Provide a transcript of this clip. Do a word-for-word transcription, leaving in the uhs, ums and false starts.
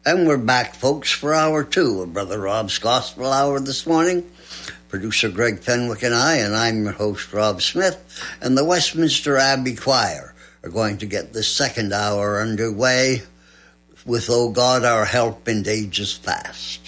And we're back, folks, for hour two of Brother Rob's Gospel Hour this morning. Producer Greg Fenwick and I, and I'm your host, Rob Smith, and the Westminster Abbey Choir are going to get the second hour underway with "O God, Our Help in Ages Past."